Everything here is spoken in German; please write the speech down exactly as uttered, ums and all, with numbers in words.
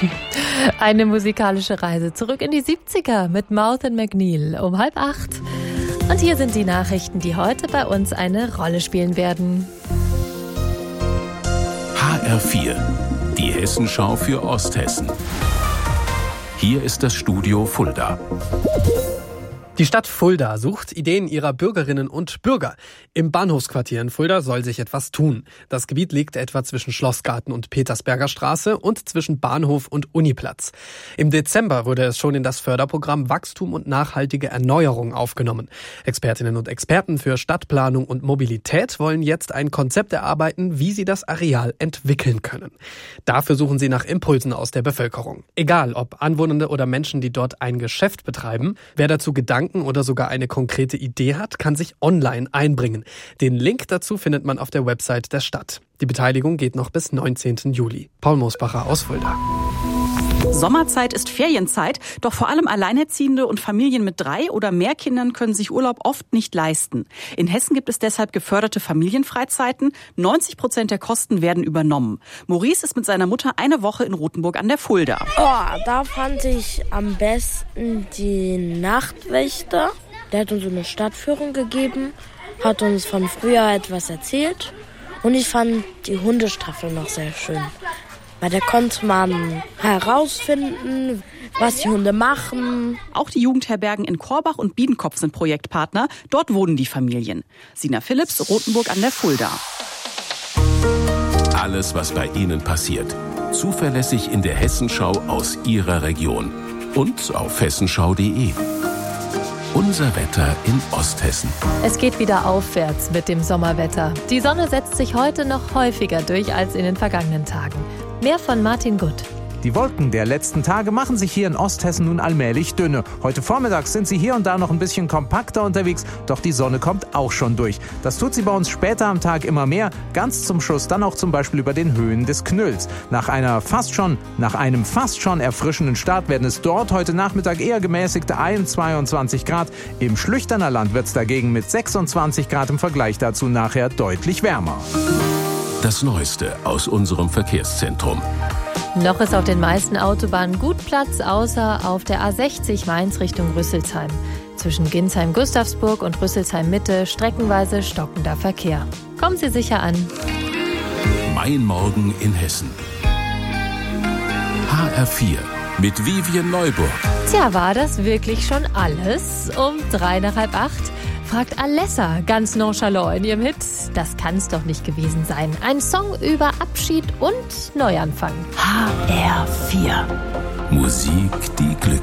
Eine musikalische Reise zurück in die siebziger mit Mouth and McNeil um halb acht. Und hier sind die Nachrichten, die heute bei uns eine Rolle spielen werden. H R vier, die Hessenschau für Osthessen. Hier ist das Studio Fulda. Die Stadt Fulda sucht Ideen ihrer Bürgerinnen und Bürger. Im Bahnhofsquartier in Fulda soll sich etwas tun. Das Gebiet liegt etwa zwischen Schlossgarten und Petersberger Straße und zwischen Bahnhof und Uniplatz. Im Dezember wurde es schon in das Förderprogramm Wachstum und nachhaltige Erneuerung aufgenommen. Expertinnen und Experten für Stadtplanung und Mobilität wollen jetzt ein Konzept erarbeiten, wie sie das Areal entwickeln können. Dafür suchen sie nach Impulsen aus der Bevölkerung. Egal ob Anwohner oder Menschen, die dort ein Geschäft betreiben, wer dazu Gedanken oder sogar eine konkrete Idee hat, kann sich online einbringen. Den Link dazu findet man auf der Website der Stadt. Die Beteiligung geht noch bis neunzehnten Juli. Paul Moosbacher aus Fulda. Sommerzeit ist Ferienzeit, doch vor allem Alleinerziehende und Familien mit drei oder mehr Kindern können sich Urlaub oft nicht leisten. In Hessen gibt es deshalb geförderte Familienfreizeiten. neunzig Prozent der Kosten werden übernommen. Maurice ist mit seiner Mutter eine Woche in Rothenburg an der Fulda. Oh, da fand ich am besten die Nachtwächter. Der hat uns eine Stadtführung gegeben, hat uns von früher etwas erzählt. Und ich fand die Hundestaffel noch sehr schön. Weil da konnte man herausfinden, was die Hunde machen. Auch die Jugendherbergen in Korbach und Biedenkopf sind Projektpartner. Dort wohnen die Familien. Sina Philipps, Rothenburg an der Fulda. Alles, was bei Ihnen passiert. Zuverlässig in der Hessenschau aus Ihrer Region. Und auf hessenschau punkt de. Unser Wetter in Osthessen. Es geht wieder aufwärts mit dem Sommerwetter. Die Sonne setzt sich heute noch häufiger durch als in den vergangenen Tagen. Mehr von Martin Gutt. Die Wolken der letzten Tage machen sich hier in Osthessen nun allmählich dünne. Heute Vormittag sind sie hier und da noch ein bisschen kompakter unterwegs, doch die Sonne kommt auch schon durch. Das tut sie bei uns später am Tag immer mehr, ganz zum Schluss dann auch zum Beispiel über den Höhen des Knülls. Nach einer fast schon, nach einem fast schon erfrischenden Start werden es dort heute Nachmittag eher gemäßigte einundzwanzig Grad. Im Schlüchterner Land wird es dagegen mit sechsundzwanzig Grad im Vergleich dazu nachher deutlich wärmer. Das Neueste aus unserem Verkehrszentrum. Noch ist auf den meisten Autobahnen gut Platz, außer auf der A sechzig Mainz Richtung Rüsselsheim. Zwischen Ginsheim-Gustavsburg und Rüsselsheim-Mitte streckenweise stockender Verkehr. Kommen Sie sicher an. Mein Morgen in Hessen. H R vier mit Vivian Neuburg. Tja, war das wirklich schon alles? Um drei nach halb acht fragt Alessa ganz nonchalant in ihrem Hit. Das kann's doch nicht gewesen sein. Ein Song über Abschied und Neuanfang. H R vier. Musik, die Glück